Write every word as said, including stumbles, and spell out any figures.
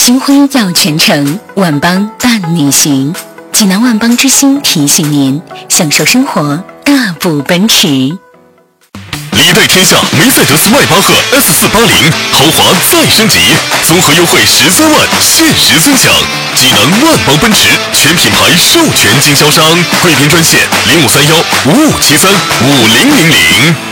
金辉耀全程，万邦伴你行。济南万邦之星提醒您，享受生活，大步奔驰。 历代天下梅赛德斯迈巴赫 S 四八零豪华再升级，综合优惠十三万，限时尊享。济南万邦奔驰全品牌授权经销商，贵宾专线零五三幺五五七三五零零零。